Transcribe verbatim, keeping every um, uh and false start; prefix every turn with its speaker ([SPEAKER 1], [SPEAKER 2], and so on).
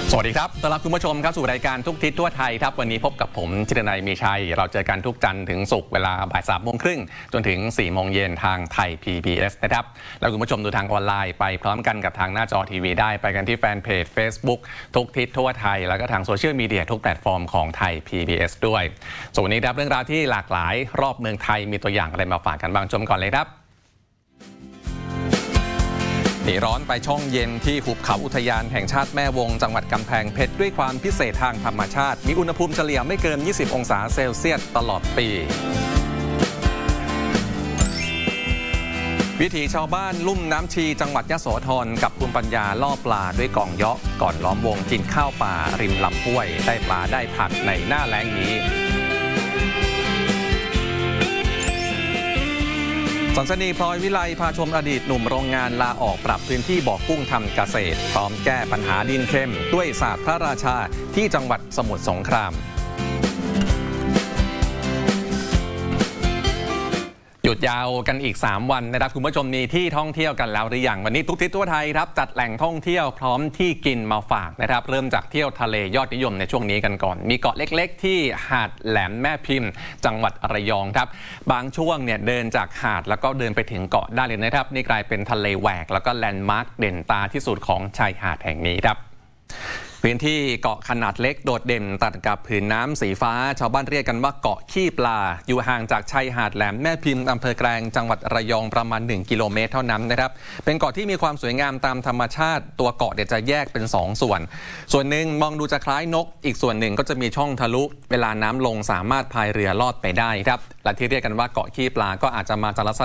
[SPEAKER 1] สวัสดีครับต้อนรับคุณผู้ชมครับสู่รายการทุกทิศทั่วไทยครับวันนี้พบกับผมจิรนัยมีชัยเราเจอกันทุกจันทร์ถึงศุกร์เวลาบ่ายสามโมงครึ่งจนถึงสี่โมงเย็นทางไทย พี บี เอส นะครับแล้วคุณผู้ชมดูทางออนไลน์ไปพร้อมกันกับทางหน้าจอทีวีได้ไปกันที่แฟนเพจ Facebook ทุกทิศทั่วไทยแล้วก็ทางโซเชียลมีเดียทุกแพลตฟอร์มของไทย พี บี เอส ด้วยส่วนวันนี้ครับเรื่องราวที่หลากหลายรอบเมืองไทยมีตัวอย่างอะไรมาฝากกันบ้างชมก่อนเลยครับหนีร้อนไปช่องเย็นที่หุบเขาอุทยานแห่งชาติแม่วงจังหวัดกำแพงเพชรด้วยความพิเศษทางธรรมชาติมีอุณหภูมิเฉลี่ยไม่เกินยี่สิบองศาเซลเซียสตลอดปีวิถีชาวบ้านลุ่มน้ำชีจังหวัดยโสธรกับภูมิปัญญาล่อปลาด้วยกองเยาะก่อนล้อมวงกินข้าวป่าริมลำห้วยได้ปลาได้ผักในหน้าแล้งนี้สันสนีพลอยวิไลพาชมอดีตหนุ่มโรงงานลาออกปรับพื้นที่บ่อกุ้งทำเกษตรพร้อมแก้ปัญหาดินเค็มด้วยศาสตร์พระราชาที่จังหวัดสมุทรสงครามหยุดยาวกันอีกสามวันนะครับคุณผู้ชมมีที่ท่องเที่ยวกันแล้วหรือยังวันนี้ทุกทิศทั่วไทยครับจัดแหล่งท่องเที่ยวพร้อมที่กินมาฝากนะครับเริ่มจากเที่ยวทะเลยอดนิยมในช่วงนี้กันก่อนมีเกาะเล็กๆที่หาดแหลมแม่พิมพ์จังหวัดระยองครับบางช่วงเนี่ยเดินจากหาดแล้วก็เดินไปถึงเกาะได้เลยนะครับนี่กลายเป็นทะเลแหวกแล้วก็แลนด์มาร์คเด่นตาที่สุดของชายหาดแห่งนี้ครับพื้นที่เกาะขนาดเล็กโดดเด่นตัดกับผืนน้ำสีฟ้าชาวบ้านเรียกกันว่าเกาะขี้ปลาอยู่ห่างจากชายหาดแหลมแม่พิมพ์อำเภอแกลงจังหวัดระยองประมาณหนึ่งกิโลเมตรเท่านั้นนะครับเป็นเกาะที่มีความสวยงามตามธรรมชาติตัวเกาะเดี๋ยวจะแยกเป็นสองส่วนส่วนหนึ่งมองดูจะคล้ายนกอีกส่วนหนึ่งก็จะมีช่องทะลุเวลาน้ำลงสามารถพายเรือลอดไปได้ครับและที่เรียกกันว่าเกาะขี้ปลาก็อาจจะมาจากลักษ